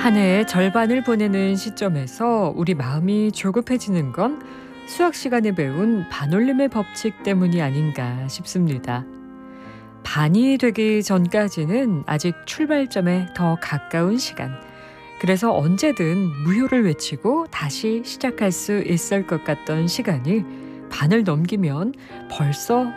한 해의 절반을 보내는 시점에서 우리 마음이 조급해지는 건 수학 시간에 배운 반올림의 법칙 때문이 아닌가 싶습니다. 반이 되기 전까지는 아직 출발점에 더 가까운 시간. 그래서 언제든 무효를 외치고 다시 시작할 수 있을 것 같던 시간이 반을 넘기면 벌써